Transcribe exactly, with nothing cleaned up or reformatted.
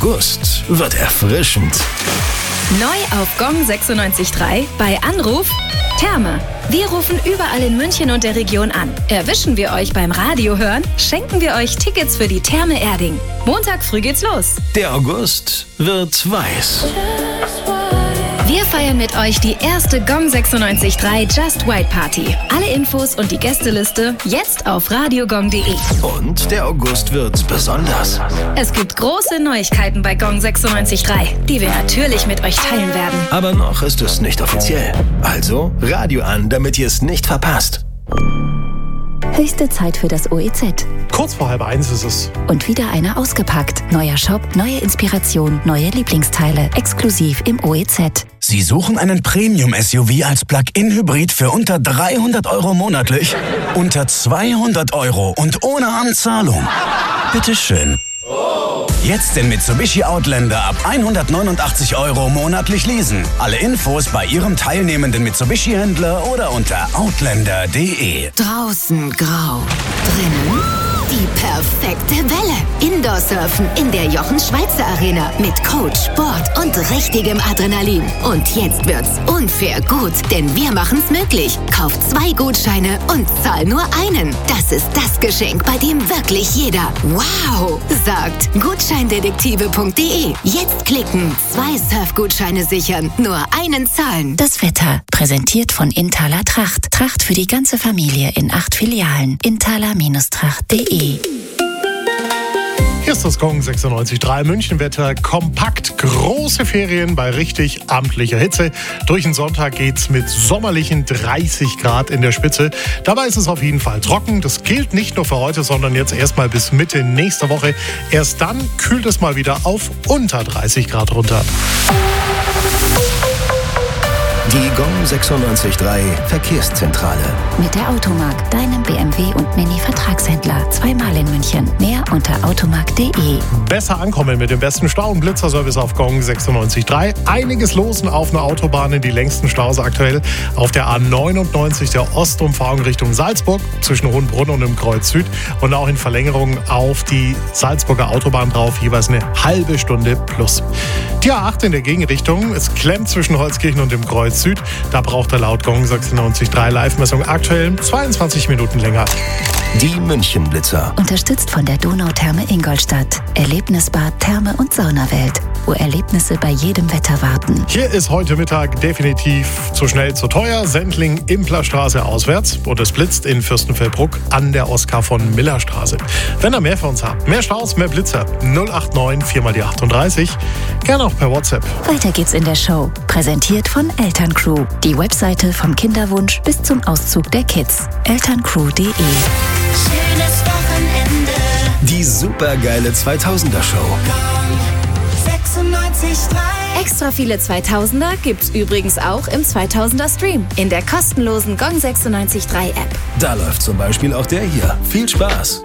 August wird erfrischend. Neu auf Gong sechsundneunzig Komma drei bei Anruf Therme. Wir rufen überall in München und der Region an. Erwischen wir euch beim Radio hören, schenken wir euch Tickets für die Therme Erding. Montag früh geht's los. Der August wird weiß. Wir feiern mit euch die erste Gong sechsundneunzig Komma drei Just White Party. Alle Infos und die Gästeliste jetzt auf radiogong punkt de. Und der August wird besonders. Es gibt große Neuigkeiten bei Gong sechsundneunzig Komma drei, die wir natürlich mit euch teilen werden. Aber noch ist es nicht offiziell. Also Radio an, damit ihr es nicht verpasst. Höchste Zeit für das O E Z. Kurz vor halb eins ist es. Und wieder einer ausgepackt. Neuer Shop, neue Inspiration, neue Lieblingsteile. Exklusiv im O E Z. Sie suchen einen Premium-S U V als Plug-in-Hybrid für unter dreihundert Euro monatlich? Unter zweihundert Euro und ohne Anzahlung? Bitteschön. Jetzt den Mitsubishi Outlander ab hundertneunundachtzig Euro monatlich leasen. Alle Infos bei Ihrem teilnehmenden Mitsubishi-Händler oder unter outlander punkt de. Draußen grau, drinnen die perfekte Welle. Indoor-Surfen in der Jochen-Schweizer Arena mit Coach, Sport und richtigem Adrenalin. Und jetzt wird's unfair gut, denn wir machen's möglich. Kauf zwei Gutscheine und zahl nur einen. Das ist das Geschenk, bei dem wirklich jeder wow sagt. Gutscheindetektive punkt de. Jetzt klicken, zwei Surfgutscheine sichern, nur einen zahlen. Das Wetter, präsentiert von Inthaler Tracht. Tracht für die ganze Familie in acht Filialen. inthaler Tracht punkt de. Hier ist das Gong sechsundneunzig Komma drei Münchenwetter. Kompakt, große Ferien bei richtig amtlicher Hitze. Durch den Sonntag geht's mit sommerlichen dreißig Grad in der Spitze. Dabei ist es auf jeden Fall trocken. Das gilt nicht nur für heute, sondern jetzt erstmal bis Mitte nächster Woche. Erst dann kühlt es mal wieder auf unter dreißig Grad runter. Die Gong sechsundneunzig Komma drei Verkehrszentrale. Mit der Automark, deinem B M W und Mini-Vertragshändler. Zweimal in München. Mehr unter automark punkt de. Besser ankommen mit dem besten Stau- und Blitzerservice auf Gong sechsundneunzig Komma drei. Einiges losen auf einer Autobahn, in die längsten Staus aktuell auf der A neunundneunzig, der Ostumfahrung Richtung Salzburg, zwischen Hohenbrunn und dem Kreuz Süd. Und auch in Verlängerung auf die Salzburger Autobahn drauf, jeweils eine halbe Stunde plus. Die A acht in der Gegenrichtung, es klemmt zwischen Holzkirchen und dem Kreuz Süd. Da braucht er laut Gong sechsundneunzig Komma drei Live-Messung aktuell zweiundzwanzig Minuten länger. Die Münchenblitzer. Unterstützt von der Donautherme Ingolstadt. Erlebnisbad, Therme und Saunawelt, wo Erlebnisse bei jedem Wetter warten. Hier ist heute Mittag definitiv zu schnell, zu teuer. Sendling, Implerstraße auswärts. Und es blitzt in Fürstenfeldbruck an der Oskar von Miller Straße. Wenn ihr mehr von uns habt, mehr Staus, mehr Blitzer, null acht neun vier mal die achtunddreißig. Gerne auch per WhatsApp. Weiter geht's in der Show. Präsentiert von Elterncrew. Die Webseite vom Kinderwunsch bis zum Auszug der Kids. elterncrew punkt de. Schönes Wochenende. Die supergeile zweitausender-Show. sechsundneunzig Komma drei. Extra viele zweitausender gibt's übrigens auch im zweitausender Stream in der kostenlosen Gong sechsundneunzig Komma drei App. Da läuft zum Beispiel auch der hier. Viel Spaß.